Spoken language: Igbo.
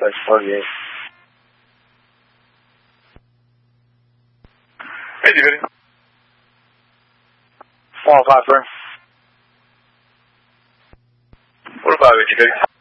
48. Hey, David. 105, sir. What about it, David?